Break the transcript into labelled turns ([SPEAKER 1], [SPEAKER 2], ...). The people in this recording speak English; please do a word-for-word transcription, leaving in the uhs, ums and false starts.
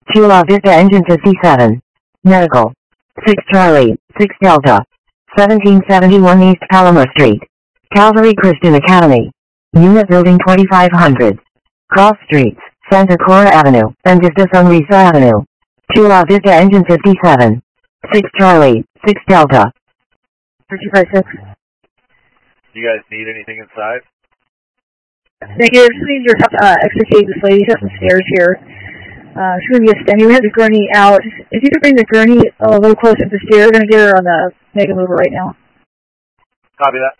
[SPEAKER 1] Chula Vista Engine fifty-seven. Medical. six Charlie, six Delta. seventeen seventy-one East Palomar Street. Calvary Christian Academy. Unit Building twenty-five hundred. Cross Streets, Santa Clara Avenue, and Vista Sunrisa Avenue. Chula Vista Engine fifty-seven. six Charlie, six Delta.
[SPEAKER 2] thirty-five six.
[SPEAKER 3] Do you guys need anything inside?
[SPEAKER 2] Negative. Just need your uh, extricate this lady. She's got some stairs here. Uh, she's going to be a STEMI. We have the gurney out. If you could bring the gurney a little closer to the stair, we're going to get her on the mega mover right now.
[SPEAKER 3] Copy that.